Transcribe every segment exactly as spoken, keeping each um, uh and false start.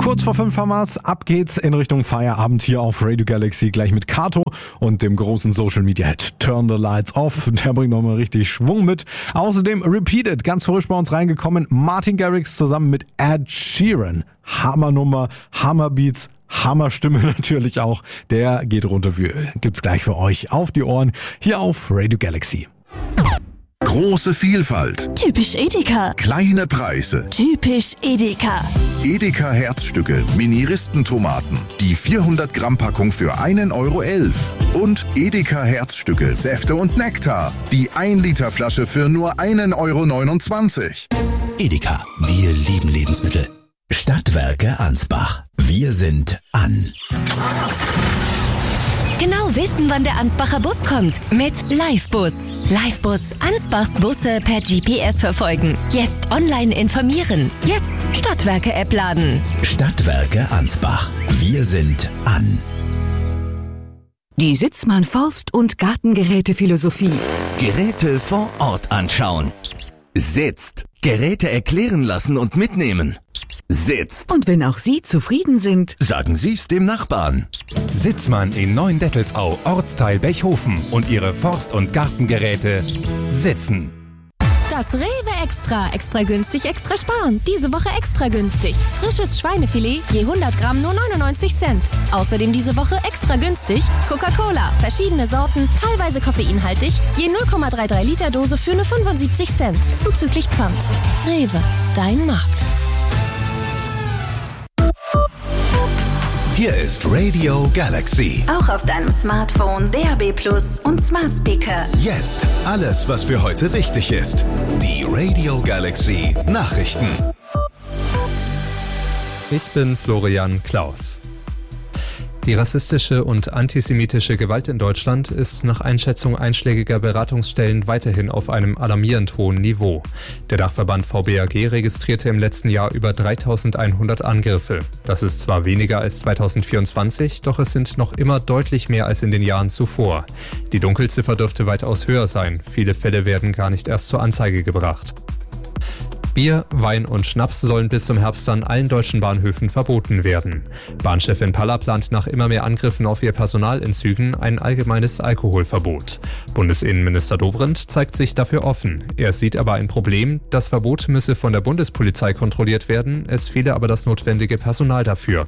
Kurz vor fünf haben wir's. Ab geht's in Richtung Feierabend hier auf Radio Galaxy. Gleich mit Kato und dem großen Social Media Hit Turn the Lights Off. Der bringt nochmal richtig Schwung mit. Außerdem Repeated, ganz frisch bei uns reingekommen. Martin Garrix zusammen mit Ed Sheeran. Hammernummer, Hammerbeats. Hammerstimme natürlich auch. Der geht runter für, gibt's gleich für euch auf die Ohren hier auf Radio Galaxy. Große Vielfalt. Typisch Edeka. Kleine Preise. Typisch Edeka. Edeka Herzstücke, Mini-Ristentomaten. Die vierhundert Gramm Packung für einen Euro elf. Und Edeka Herzstücke, Säfte und Nektar. Die ein Liter Flasche für nur einen Euro neunundzwanzig. Edeka, wir lieben Lebensmittel. Stadtwerke Ansbach. Wir sind an. Genau wissen, wann der Ansbacher Bus kommt. Mit Livebus. Livebus. Ansbachs Busse per G P S verfolgen. Jetzt online informieren. Jetzt Stadtwerke-App laden. Stadtwerke Ansbach. Wir sind an. Die Sitzmann Forst- und Gartengerätephilosophie. Geräte vor Ort anschauen. Sitzt. Geräte erklären lassen und mitnehmen. Sitzt. Und wenn auch Sie zufrieden sind, sagen Sie's dem Nachbarn. Sitzmann in Neuendettelsau, Ortsteil Bechhofen und ihre Forst- und Gartengeräte sitzen. Das Rewe Extra. Extra günstig, extra sparen. Diese Woche extra günstig. Frisches Schweinefilet, je hundert Gramm nur neunundneunzig Cent. Außerdem diese Woche extra günstig Coca-Cola. Verschiedene Sorten, teilweise koffeinhaltig. Je null Komma dreiunddreißig Liter Dose für nur fünfundsiebzig Cent. Zuzüglich Pfand. Rewe, dein Markt. Hier ist Radio Galaxy. Auch auf deinem Smartphone, D A B Plus und Smart Speaker. Jetzt alles, was für heute wichtig ist. Die Radio Galaxy Nachrichten. Ich bin Florian Klaus. Die rassistische und antisemitische Gewalt in Deutschland ist nach Einschätzung einschlägiger Beratungsstellen weiterhin auf einem alarmierend hohen Niveau. Der Dachverband V B A G registrierte im letzten Jahr über dreitausendeinhundert Angriffe. Das ist zwar weniger als zweitausendvierundzwanzig, doch es sind noch immer deutlich mehr als in den Jahren zuvor. Die Dunkelziffer dürfte weitaus höher sein. Viele Fälle werden gar nicht erst zur Anzeige gebracht. Bier, Wein und Schnaps sollen bis zum Herbst an allen deutschen Bahnhöfen verboten werden. Bahnchefin Palla plant nach immer mehr Angriffen auf ihr Personal in Zügen ein allgemeines Alkoholverbot. Bundesinnenminister Dobrindt zeigt sich dafür offen. Er sieht aber ein Problem, das Verbot müsse von der Bundespolizei kontrolliert werden, es fehle aber das notwendige Personal dafür.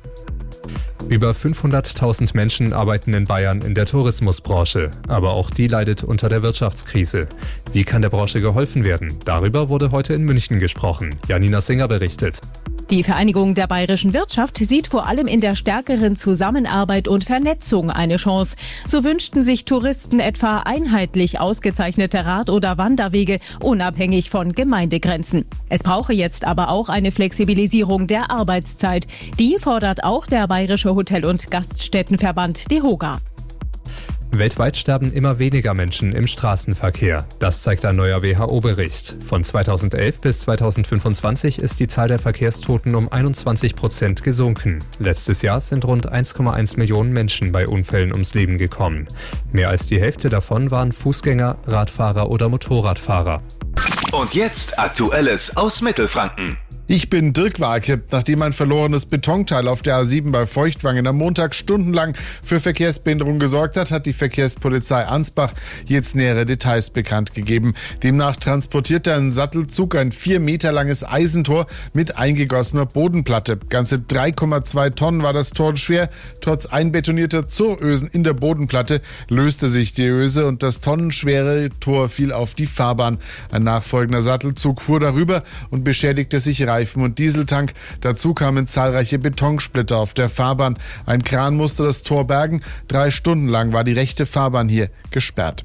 Über fünfhunderttausend Menschen arbeiten in Bayern in der Tourismusbranche, aber auch die leidet unter der Wirtschaftskrise. Wie kann der Branche geholfen werden? Darüber wurde heute in München gesprochen. Janina Singer berichtet. Die Vereinigung der bayerischen Wirtschaft sieht vor allem in der stärkeren Zusammenarbeit und Vernetzung eine Chance. So wünschten sich Touristen etwa einheitlich ausgezeichnete Rad- oder Wanderwege, unabhängig von Gemeindegrenzen. Es brauche jetzt aber auch eine Flexibilisierung der Arbeitszeit. Die fordert auch der Bayerische Hotel- und Gaststättenverband DEHOGA. Weltweit sterben immer weniger Menschen im Straßenverkehr. Das zeigt ein neuer W H O-Bericht. Von zweitausendelf bis zweitausendfünfundzwanzig ist die Zahl der Verkehrstoten um einundzwanzig Prozent gesunken. Letztes Jahr sind rund eins Komma eins Millionen Menschen bei Unfällen ums Leben gekommen. Mehr als die Hälfte davon waren Fußgänger, Radfahrer oder Motorradfahrer. Und jetzt Aktuelles aus Mittelfranken. Ich bin Dirk Warke. Nachdem ein verlorenes Betonteil auf der A sieben bei Feuchtwangen am Montag stundenlang für Verkehrsbehinderung gesorgt hat, hat die Verkehrspolizei Ansbach jetzt nähere Details bekannt gegeben. Demnach transportierte ein Sattelzug ein vier Meter langes Eisentor mit eingegossener Bodenplatte. Ganze drei Komma zwei Tonnen war das Tor schwer. Trotz einbetonierter Zurösen in der Bodenplatte löste sich die Öse und das tonnenschwere Tor fiel auf die Fahrbahn. Ein nachfolgender Sattelzug fuhr darüber und beschädigte sich Reifen und Dieseltank. Dazu kamen zahlreiche Betonsplitter auf der Fahrbahn. Ein Kran musste das Tor bergen. Drei Stunden lang war die rechte Fahrbahn hier gesperrt.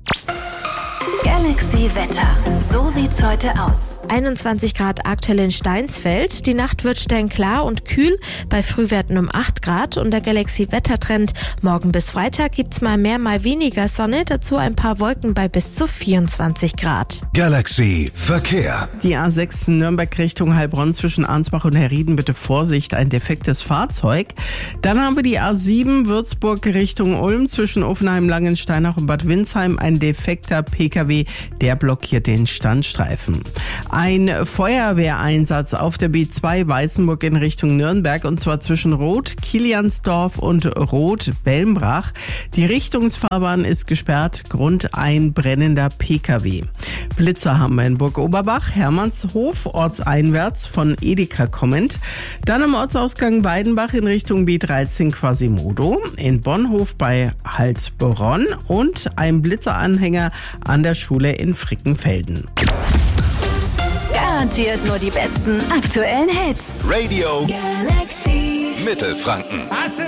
Galaxy Wetter. So sieht's heute aus. einundzwanzig Grad aktuell in Steinsfeld. Die Nacht wird sternklar und kühl bei Frühwerten um acht Grad. Und der Galaxy-Wettertrend. Morgen bis Freitag gibt's mal mehr, mal weniger Sonne. Dazu ein paar Wolken bei bis zu vierundzwanzig Grad. Galaxy Verkehr. Die A sechs Nürnberg Richtung Heilbronn zwischen Arnsbach und Herrieden. Bitte Vorsicht, ein defektes Fahrzeug. Dann haben wir die A sieben Würzburg Richtung Ulm zwischen Offenheim, Langensteinach und Bad Windsheim. Ein defekter P K W, der blockiert den Standstreifen. Ein Feuerwehreinsatz auf der B zwei Weißenburg in Richtung Nürnberg, und zwar zwischen Rot-Kiliansdorf und Rot-Belmbrach. Die Richtungsfahrbahn ist gesperrt, Grund ein brennender P K W. Blitzer haben wir in Burg-Oberbach, Hermannshof, ortseinwärts von Edeka kommend. Dann am Ortsausgang Weidenbach in Richtung B dreizehn Quasimodo, in Bonhof bei Halsbronn und ein Blitzeranhänger an der Schule in Frickenfelden. Garantiert nur die besten aktuellen Hits. Radio Galaxy. Mittelfranken.